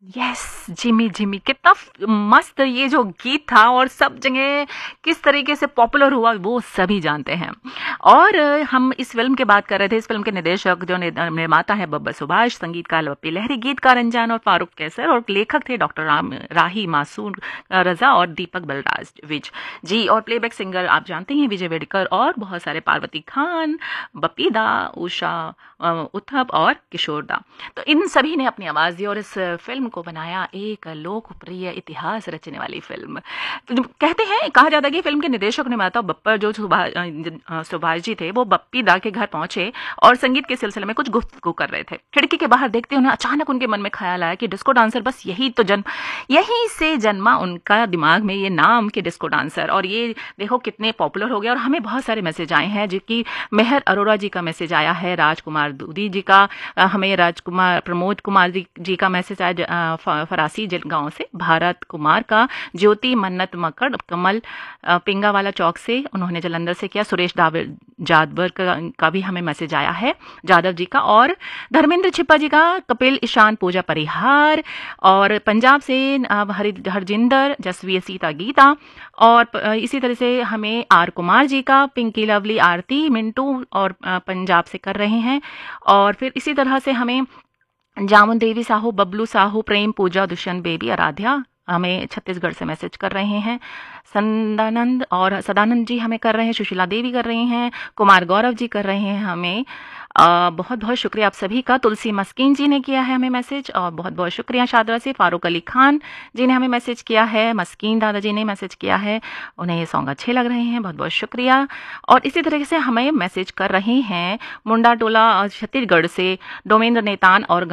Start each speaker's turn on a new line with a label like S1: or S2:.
S1: Yes, Jimmy Jimmy कितना मस्त ये जो गीत था, और सब जगह किस तरीके से पॉपुलर हुआ वो सभी जानते हैं। और हम इस फिल्म की बात कर रहे थे। इस फिल्म के निर्देशक जो निर्माता है बब्बर सुभाष, संगीतकार बप्पी लहरी, गीतकार रंजान और फारूक कैसर, और लेखक थे डॉक्टर राही मासूर रजा और दीपक बलराज विज जी। और प्लेबैक सिंगर आप जानते हैं विजय वेडकर, और बहुत सारे पार्वती खान, बप्पी दा, उषा उत्थप और किशोर दा। तो इन सभी ने अपनी आवाज़ दी और इस फिल्म को बनाया एक लोकप्रिय इतिहास रचने वाली फिल्म। तो कहते हैं, कहा जाता है कि फिल्म के निर्देशक निर्माता बप्पर जो सुभाष जी थे, वो बप्पी दा के घर पहुंचे और संगीत के सिलसिले में कुछ गुफ्तगू कर रहे थे। खिड़की के बाहर देखते उन्हें अचानक उनके मन में ख्याल आया कि डिस्को डांसर, बस यहीं से जन्मा उनका दिमाग में ये नाम कि डिस्को डांसर। और ये देखो कितने पॉपुलर हो गया। और हमें बहुत सारे मैसेज आए हैं, जिनकी मेहर अरोड़ा जी का मैसेज आया है, राजकुमार दूधी जी का, हमें राजकुमार प्रमोद कुमार जी का मैसेज आया फरासी गांव से, भारत कुमार का, ज्योति मन्नत मकड़ कमल पिंगावाला चौक से, उन्होंने जलंधर से किया, सुरेश जादवर का भी हमें मैसेज आया है, जादव जी का, और धर्मेंद्र छिप्पा जी का, कपिल ईशान पूजा परिहार, और पंजाब से हरजिंदर जसवीर सीता गीता, और इसी तरह से हमें आर कुमार जी का, पिंकी लवली आरती मिंटू और पंजाब से कर रहे हैं। और फिर इसी तरह से हमें जामुन देवी साहू, बबलू साहू, प्रेम पूजा, दुष्यंत बेबी, आराध्या हमें छत्तीसगढ़ से मैसेज कर रहे हैं, संदानंद और सदानंद जी हमें कर रहे हैं, सुशीला देवी कर रही हैं, कुमार गौरव जी कर रहे हैं हमें। बहुत बहुत शुक्रिया आप सभी का। तुलसी मस्कीन जी ने किया है हमें मैसेज, और बहुत बहुत शुक्रिया शादरा से। फारूक अली खान जी ने हमें मैसेज किया है, मस्कीन दादाजी ने मैसेज किया है, उन्हें ये सॉन्ग अच्छे लग रहे हैं, बहुत बहुत शुक्रिया। और इसी तरीके से हमें मैसेज कर रहे हैं मुंडा टोला छत्तीसगढ़ से डोमेंद्र नेतान और